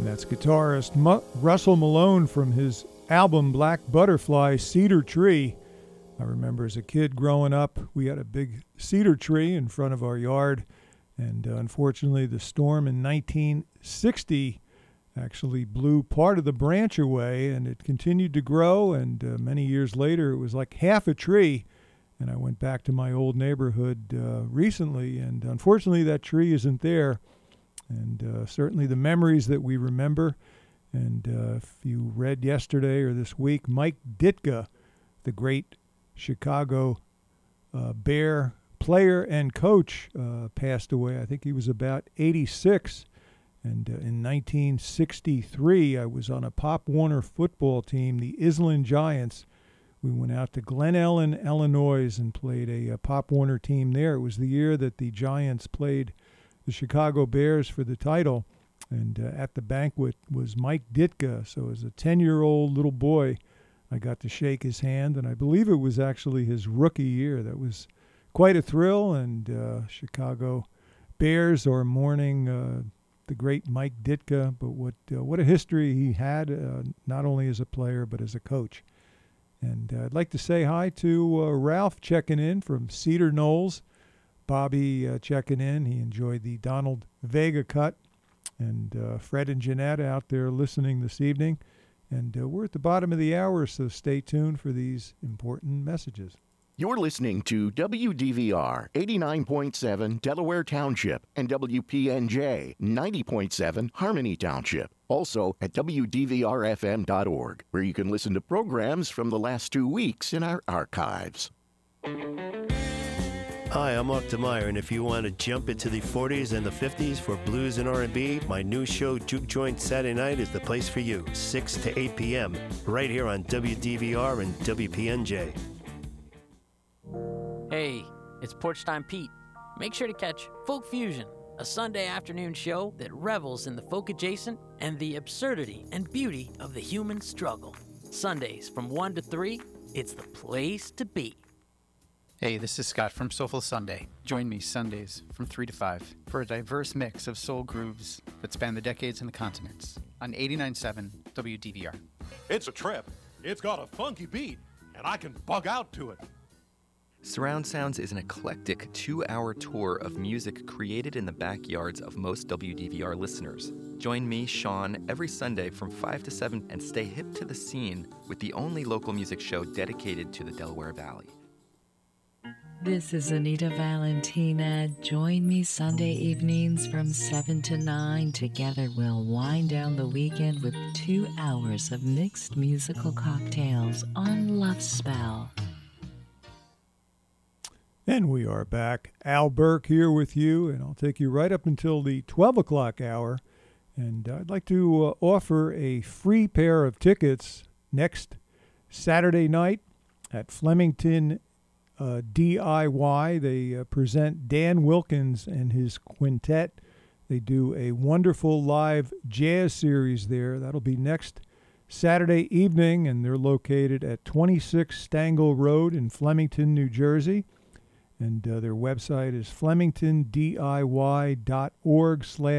And that's guitarist Russell Malone from his album Black Butterfly, Cedar Tree. I remember as a kid growing up, we had a big cedar tree in front of our yard, and unfortunately the storm in 1960 actually blew part of the branch away, and it continued to grow, and many years later it was like half a tree. And I went back to my old neighborhood recently, and unfortunately that tree isn't there. And certainly the memories that we remember. And if you read yesterday or this week, Mike Ditka, the great Chicago Bear player and coach, passed away. I think he was about 86. And in 1963, I was on a Pop Warner football team, the Island Giants. We went out to Glen Ellen, Illinois, and played a Pop Warner team there. It was the year that the Giants played the Chicago Bears for the title. And at the banquet was Mike Ditka. So as a 10-year-old little boy, I got to shake his hand, and I believe it was actually his rookie year. That was quite a thrill, and Chicago Bears are mourning the great Mike Ditka, but what a history he had, not only as a player but as a coach. And I'd like to say hi to Ralph checking in from Cedar Knolls, Bobby checking in. He enjoyed the Donald Vega cut, and Fred and Jeanette out there listening this evening. And we're at the bottom of the hour, so stay tuned for these important messages. You're listening to WDVR 89.7 Delaware Township and WPNJ 90.7 Harmony Township. Also at WDVRFM.org, where you can listen to programs from the last 2 weeks in our archives. Hi, I'm Mark DeMeyer, and if you want to jump into the 40s and the 50s for blues and R&B, my new show, Juke Joint Saturday Night, is the place for you, 6 to 8 p.m., right here on WDVR and WPNJ. Hey, it's Porch Time Pete. Make sure to catch Folk Fusion, a Sunday afternoon show that revels in the folk adjacent and the absurdity and beauty of the human struggle. Sundays from 1 to 3, it's the place to be. Hey, this is Scott from Soulful Sunday. Join me Sundays from 3 to 5 for a diverse mix of soul grooves that span the decades and the continents on 89.7 WDVR. It's a trip. It's got a funky beat, and I can bug out to it. Surround Sounds is an eclectic 2-hour tour of music created in the backyards of most WDVR listeners. Join me, Sean, every Sunday from 5 to 7 and stay hip to the scene with the only local music show dedicated to the Delaware Valley. This is Anita Valentina. Join me Sunday evenings from 7 to 9. Together we'll wind down the weekend with 2 hours of mixed musical cocktails on Love Spell. And we are back. Al Burke here with you, and I'll take you right up until the 12 o'clock hour. And I'd like to offer a free pair of tickets next Saturday night at Flemington DIY. They present Dan Wilkins and his quintet. They do a wonderful live jazz series there. That'll be next Saturday evening, and they're located at 26 Stangle Road in Flemington, New Jersey. And their website is flemingtondiy.org/